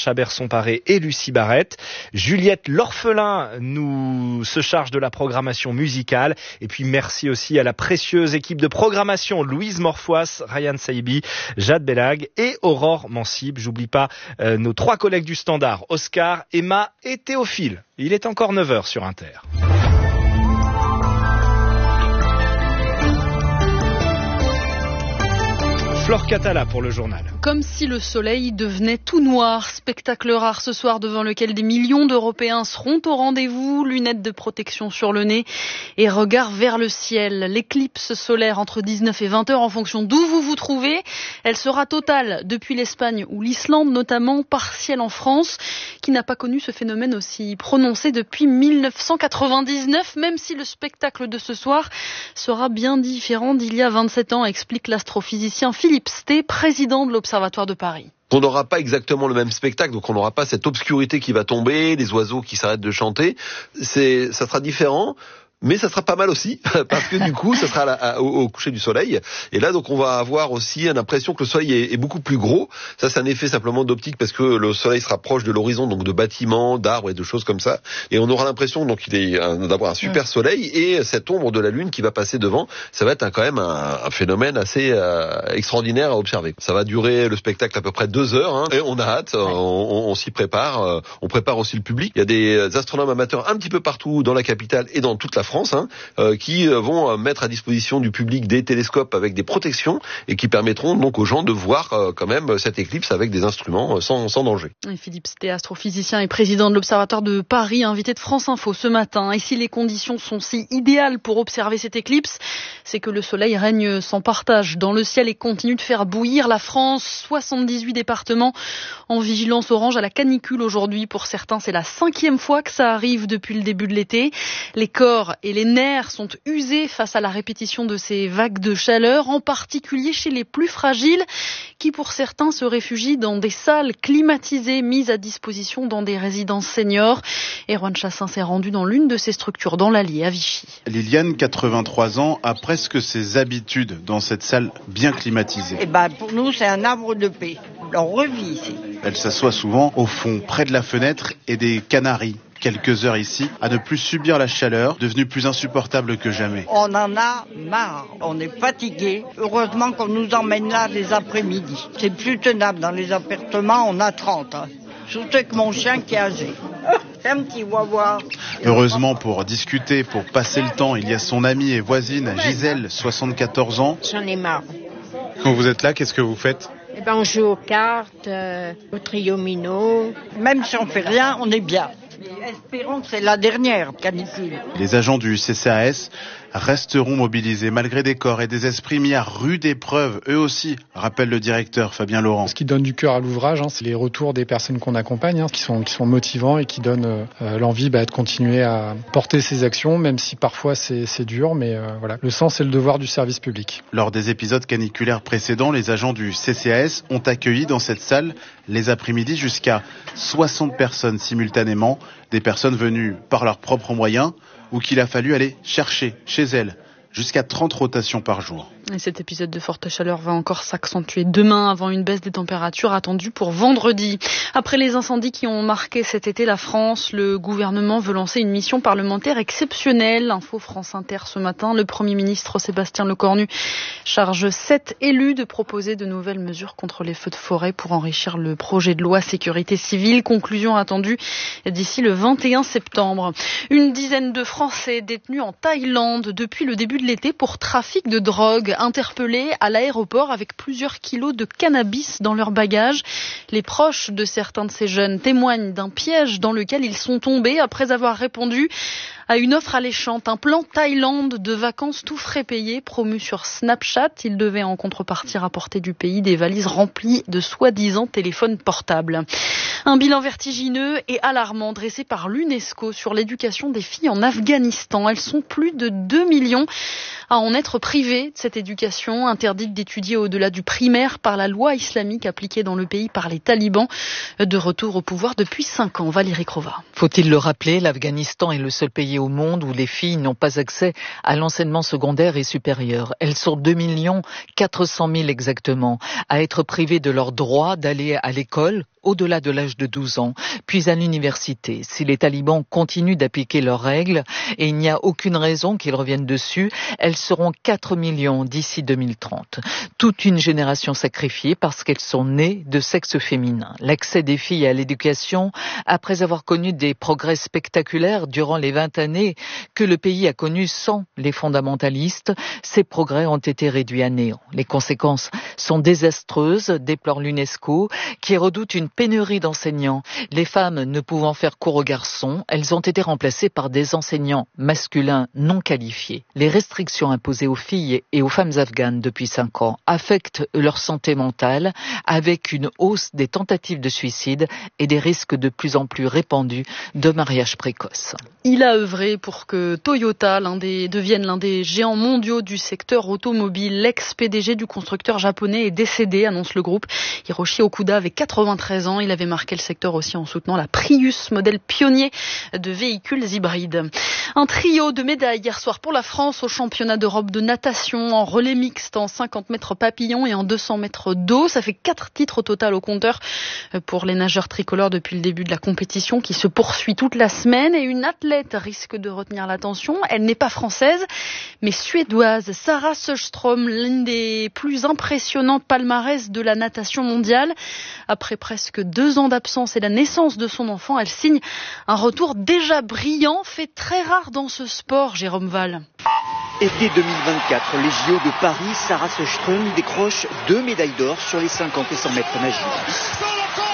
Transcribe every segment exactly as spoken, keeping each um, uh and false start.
Chaberson-Paré et Lucie Barrette. Juliette L'Orphelin nous se charge de la programmation musicale. Et puis merci aussi à la précieuse équipe de programmation Louise Morfois, Ryan Saibi, Jade Bellag et Aurore Mansib. J'oublie pas euh, nos trois collègues du Standard, Oscar, Emma et Théophile. Il est encore neuf heures sur Inter. Flore Catala pour le journal. Comme si le soleil devenait tout noir. Spectacle rare ce soir devant lequel des millions d'Européens seront au rendez-vous. Lunettes de protection sur le nez et regard vers le ciel. L'éclipse solaire entre dix-neuf et vingt heures en fonction d'où vous vous trouvez. Elle sera totale depuis l'Espagne ou l'Islande, notamment partielle en France, qui n'a pas connu ce phénomène aussi prononcé depuis mille neuf cent quatre-vingt-dix-neuf, même si le spectacle de ce soir sera bien différent d'il y a vingt-sept ans, explique l'astrophysicien Philippe Sté, président de l'Observatoire de Paris. On n'aura pas exactement le même spectacle, donc on n'aura pas cette obscurité qui va tomber, les oiseaux qui s'arrêtent de chanter. C'est, ça sera différent. Mais ça sera pas mal aussi, parce que du coup, ça sera à la, à, au, au coucher du soleil. Et là, donc, on va avoir aussi l'impression que le soleil est, est beaucoup plus gros. Ça, c'est un effet simplement d'optique, parce que le soleil sera proche de l'horizon, donc de bâtiments, d'arbres et de choses comme ça. Et on aura l'impression, donc, il est un, d'avoir un super soleil et cette ombre de la lune qui va passer devant. Ça va être un, quand même un, un phénomène assez euh, extraordinaire à observer. Ça va durer le spectacle à peu près deux heures, hein, et on a hâte, on, on, on s'y prépare. Euh, on prépare aussi le public. Il y a des astronomes amateurs un petit peu partout dans la capitale et dans toute la France. Hein, euh, qui vont euh, mettre à disposition du public des télescopes avec des protections et qui permettront donc aux gens de voir euh, quand même cette éclipse avec des instruments euh, sans, sans danger. Et Philippe Sté, astrophysicien et président de l'Observatoire de Paris, invité de France Info ce matin. Et si les conditions sont si idéales pour observer cette éclipse, c'est que le soleil règne sans partage dans le ciel et continue de faire bouillir la France. soixante-dix-huit départements en vigilance orange à la canicule aujourd'hui. Pour certains, c'est la cinquième fois que ça arrive depuis le début de l'été. Les corps et les nerfs sont usés face à la répétition de ces vagues de chaleur, en particulier chez les plus fragiles, qui pour certains se réfugient dans des salles climatisées mises à disposition dans des résidences seniors. Erwan Chassin s'est rendu dans l'une de ces structures dans l'Allier à Vichy. Liliane, quatre-vingt-trois ans, a presque ses habitudes dans cette salle bien climatisée. Eh ben, pour nous, c'est un havre de paix. On revit ici. Elle s'assoit souvent au fond, près de la fenêtre et des canaris. Quelques heures ici, à ne plus subir la chaleur, devenue plus insupportable que jamais. On en a marre, on est fatigué. Heureusement qu'on nous emmène là les après-midi. C'est plus tenable dans les appartements, on a trente. Hein. Surtout avec mon chien qui est âgé. C'est un petit wawa. Heureusement, pour discuter, pour passer le temps, il y a son amie et voisine Gisèle, soixante-quatorze ans. J'en ai marre. Quand vous êtes là, qu'est-ce que vous faites ? Eh ben, on joue aux cartes, euh, au trio-mino. Même si on fait rien, on est bien. Espérons que c'est la dernière canicule. Les agents du C C A S resteront mobilisés malgré des corps et des esprits mis à rude épreuve, eux aussi, rappelle le directeur Fabien Laurent. Ce qui donne du cœur à l'ouvrage, hein, c'est les retours des personnes qu'on accompagne, hein, qui sont qui sont motivants et qui donnent euh, l'envie bah, de continuer à porter ces actions, même si parfois c'est, c'est dur, mais euh, voilà, le sens et le devoir du service public. Lors des épisodes caniculaires précédents, les agents du C C A S ont accueilli dans cette salle les après-midi jusqu'à soixante personnes simultanément, des personnes venues par leurs propres moyens ou qu'il a fallu aller chercher chez elles, jusqu'à trente rotations par jour. Et cet épisode de forte chaleur va encore s'accentuer demain avant une baisse des températures attendue pour vendredi. Après les incendies qui ont marqué cet été la France, le gouvernement veut lancer une mission parlementaire exceptionnelle. Info France Inter ce matin, le Premier ministre Sébastien Lecornu charge sept élus de proposer de nouvelles mesures contre les feux de forêt pour enrichir le projet de loi sécurité civile. Conclusion attendue d'ici le vingt et un septembre. Une dizaine de Français détenus en Thaïlande depuis le début de l'été pour trafic de drogue, interpellés à l'aéroport avec plusieurs kilos de cannabis dans leur bagage. Les proches de certains de ces jeunes témoignent d'un piège dans lequel ils sont tombés après avoir répondu à une offre alléchante, un plan Thaïlande de vacances tout frais payés promu sur Snapchat. Ils devaient en contrepartie rapporter du pays des valises remplies de soi-disant téléphones portables. Un bilan vertigineux et alarmant dressé par l'UNESCO sur l'éducation des filles en Afghanistan. Elles sont plus de deux millions à en être privées de cette éducation, interdite d'étudier au-delà du primaire par la loi islamique appliquée dans le pays par les talibans, de retour au pouvoir depuis cinq ans. Valérie Crova. Faut-il le rappeler, l'Afghanistan est le seul pays au monde où les filles n'ont pas accès à l'enseignement secondaire et supérieur. Elles sont deux millions quatre cent mille exactement à être privées de leur droit d'aller à l'école au-delà de l'âge l'âge de douze ans, puis à l'université. Si les talibans continuent d'appliquer leurs règles, et il n'y a aucune raison qu'ils reviennent dessus, elles seront quatre millions d'ici deux mille trente. Toute une génération sacrifiée parce qu'elles sont nées de sexe féminin. L'accès des filles à l'éducation, après avoir connu des progrès spectaculaires durant les vingt années que le pays a connu sans les fondamentalistes, ces progrès ont été réduits à néant. Les conséquences sont désastreuses, déplore l'UNESCO, qui redoute une pénurie d'enseignants. Les femmes ne pouvant faire cours aux garçons, elles ont été remplacées par des enseignants masculins non qualifiés. Les restrictions imposées aux filles et aux femmes afghanes depuis cinq ans affectent leur santé mentale, avec une hausse des tentatives de suicide et des risques de plus en plus répandus de mariage précoce. Il a œuvré pour que Toyota l'un des, devienne l'un des géants mondiaux du secteur automobile. L'ex-P D G du constructeur japonais est décédé, annonce le groupe. Hiroshi Okuda avait quatre-vingt-treize ans. Il avait marqué le secteur aussi en soutenant la Prius, modèle pionnier de véhicules hybrides. Un trio de médailles hier soir pour la France au championnat d'Europe de natation en relais mixte en cinquante mètres papillon et en deux cents mètres d'eau. Ça fait quatre titres au total au compteur pour les nageurs tricolores depuis le début de la compétition qui se poursuit toute la semaine. Et une athlète risque de retenir l'attention. Elle n'est pas française, mais suédoise. Sarah Sjöström, l'une des plus impressionnantes palmarès de la natation mondiale. Après presque deux ans d'absence et la naissance de son enfant, elle signe un retour déjà brillant, fait très rare dans ce sport, Jérôme Val. Été deux mille vingt-quatre, les J O de Paris, Sarah Sjöström décroche deux médailles d'or sur les cinquante et cent mètres nage libre.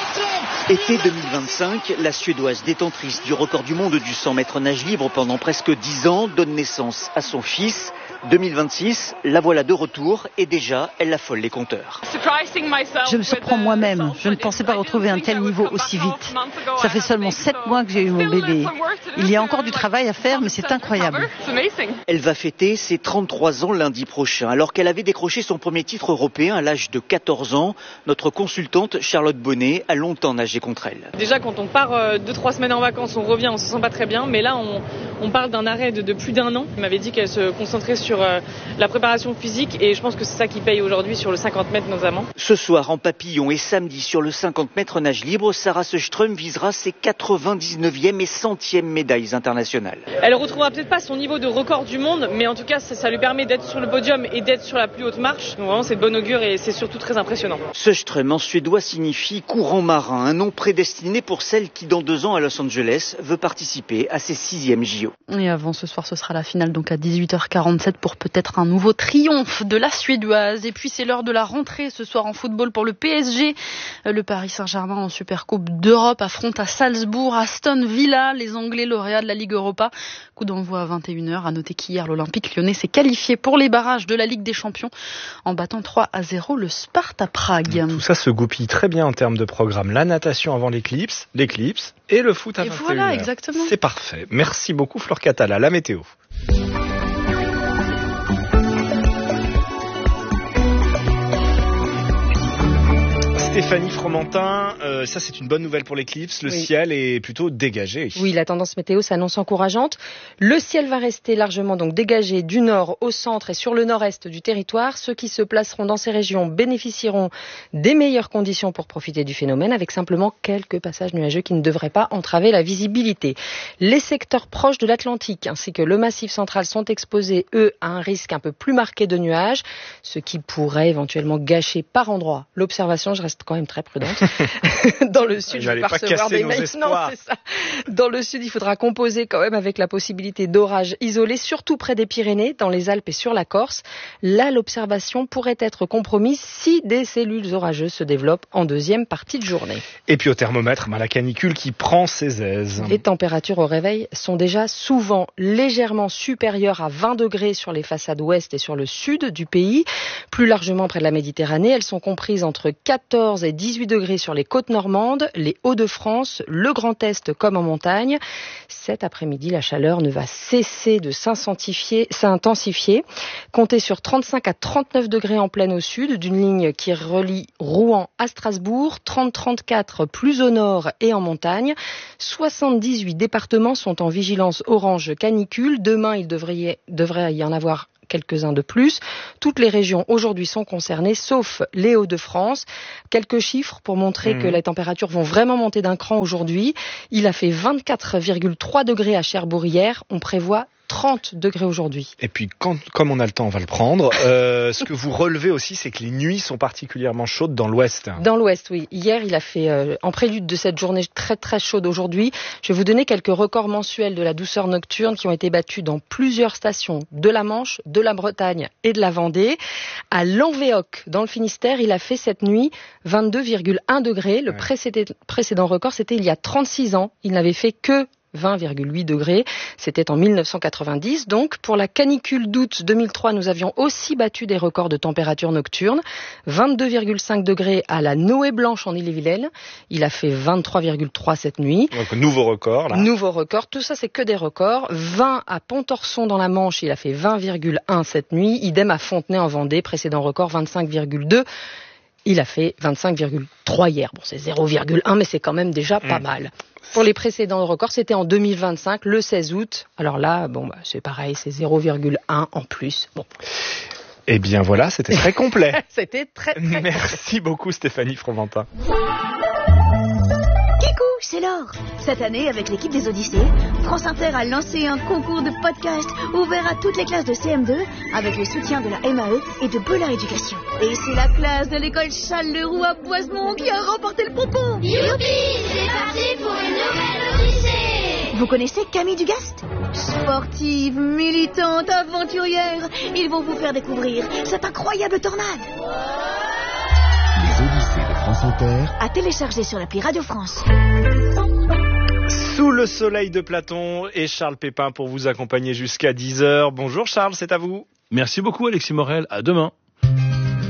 Été deux mille vingt-cinq, la Suédoise détentrice du record du monde du cent mètres nage libre pendant presque dix ans donne naissance à son fils. deux mille vingt-six, la voilà de retour et déjà, elle affole les compteurs. Je me surprends moi-même. Je ne pensais pas retrouver un tel niveau aussi vite. Ça fait seulement sept mois que j'ai eu mon bébé. Il y a encore du travail à faire, mais c'est incroyable. Elle va fêter ses trente-trois ans lundi prochain. Alors qu'elle avait décroché son premier titre européen à l'âge de quatorze ans, notre consultante Charlotte Bonnet a longtemps nagé contre elle. Déjà, quand on part euh, deux, trois semaines en vacances, on revient, on se sent pas très bien. Mais là, on, on parle d'un arrêt de, de plus d'un an. Elle m'avait dit qu'elle se concentrait sur sur euh, la préparation physique et je pense que c'est ça qui paye aujourd'hui sur le cinquante mètres notamment. Ce soir en papillon et samedi sur le cinquante mètres nage libre, Sarah Sjöström visera ses quatre-vingt-dix-neuvième et centième médailles internationales. Elle retrouvera peut-être pas son niveau de record du monde, mais en tout cas ça, ça lui permet d'être sur le podium et d'être sur la plus haute marche. Donc vraiment c'est de bon augure et c'est surtout très impressionnant. Sjöström en suédois signifie courant marin, un nom prédestiné pour celle qui dans deux ans à Los Angeles veut participer à ses sixièmes J O. Et avant ce soir ce sera la finale donc à dix-huit heures quarante-sept pour peut-être un nouveau triomphe de la Suédoise. Et puis c'est l'heure de la rentrée ce soir en football pour le P S G. Le Paris Saint-Germain en Supercoupe d'Europe affronte à Salzbourg Aston Villa, les Anglais lauréats de la Ligue Europa. Coup d'envoi à vingt et une heures. À noter qu'hier l'Olympique Lyonnais s'est qualifié pour les barrages de la Ligue des Champions en battant trois à zéro le Sparta Prague. Tout ça se goupille très bien en termes de programme. La natation avant l'éclipse, l'éclipse et le foot à vingt et une heures. Et voilà, exactement. C'est parfait. Merci beaucoup Fleur Catala. La météo. Stéphanie Fromentin, euh, ça c'est une bonne nouvelle pour l'éclipse. Le oui. ciel est plutôt dégagé. Oui, la tendance météo s'annonce encourageante. Le ciel va rester largement donc dégagé du nord au centre et sur le nord-est du territoire. Ceux qui se placeront dans ces régions bénéficieront des meilleures conditions pour profiter du phénomène, avec simplement quelques passages nuageux qui ne devraient pas entraver la visibilité. Les secteurs proches de l'Atlantique ainsi que le Massif central sont exposés, eux, à un risque un peu plus marqué de nuages, ce qui pourrait éventuellement gâcher par endroits l'observation. Je reste quand même très prudente. Dans le sud, je vais pas recevoir des mails. Non, c'est ça. Dans le sud, il faudra composer quand même avec la possibilité d'orages isolés, surtout près des Pyrénées, dans les Alpes et sur la Corse. Là, l'observation pourrait être compromise si des cellules orageuses se développent en deuxième partie de journée. Et puis au thermomètre, ben, la canicule qui prend ses aises. Les températures au réveil sont déjà souvent légèrement supérieures à vingt degrés sur les façades ouest et sur le sud du pays. Plus largement près de la Méditerranée, elles sont comprises entre quatorze et dix-huit degrés sur les côtes normandes, les Hauts-de-France, le Grand Est comme en montagne. Cet après-midi, la chaleur ne va cesser de s'intensifier. Comptez sur trente-cinq à trente-neuf degrés en plaine au sud, d'une ligne qui relie Rouen à Strasbourg, trente à trente-quatre plus au nord et en montagne. soixante-dix-huit départements sont en vigilance orange canicule. Demain, il devrait, devrait y en avoir quelques-uns de plus. Toutes les régions aujourd'hui sont concernées, sauf les Hauts-de-France. Quelques chiffres pour montrer mmh. que les températures vont vraiment monter d'un cran aujourd'hui. Il a fait vingt-quatre virgule trois degrés à Cherbourg hier. On prévoit trente degrés aujourd'hui. Et puis, quand, comme on a le temps, on va le prendre. Euh, ce que vous relevez aussi, c'est que les nuits sont particulièrement chaudes dans l'ouest. Dans l'ouest, oui. Hier, il a fait, euh, en prélude de cette journée très très chaude aujourd'hui, je vais vous donner quelques records mensuels de la douceur nocturne qui ont été battus dans plusieurs stations de la Manche, de la Bretagne et de la Vendée. À Lanvéoc, dans le Finistère, il a fait cette nuit vingt-deux virgule un degrés. Le ouais. précédent, précédent record, c'était il y a trente-six ans. Il n'avait fait que vingt virgule huit degrés. C'était en mille neuf cent quatre-vingt-dix. Donc, pour la canicule d'août deux mille trois, nous avions aussi battu des records de température nocturne. vingt-deux virgule cinq degrés à la Noé Blanche en Ille-et-Vilaine. Il a fait vingt-trois virgule trois cette nuit. Donc, nouveau record, là. Nouveau record. Tout ça, c'est que des records. vingt à Pontorson dans la Manche. Il a fait vingt virgule un cette nuit. Idem à Fontenay en Vendée. Précédent record, vingt-cinq virgule deux. Il a fait vingt-cinq virgule trois hier. Bon, c'est zéro virgule un, mais c'est quand même déjà pas mmh. mal. Pour les précédents records, c'était en deux mille vingt-cinq, le seize août. Alors là, bon, bah, c'est pareil, c'est zéro virgule un en plus. Bon. Eh bien voilà, c'était très complet. C'était très, très Merci complet. beaucoup Stéphanie Fromentin. C'est Laure. Cette année, avec l'équipe des Odyssées, France Inter a lancé un concours de podcast ouvert à toutes les classes de C M deux avec le soutien de la M A E et de Bollard Éducation. Et c'est la classe de l'école Charles-Leroux à Boisemont qui a remporté le pompon. Youpi, c'est parti pour une nouvelle Odyssée. Vous connaissez Camille Dugast ? Sportive, militante, aventurière, ils vont vous faire découvrir cette incroyable tornade. Les Odyssées de France Inter. À télécharger sur l'appli Radio France. Sous le soleil de Platon et Charles Pépin pour vous accompagner jusqu'à dix heures. Bonjour Charles, c'est à vous. Merci beaucoup Alexis Morel, à demain.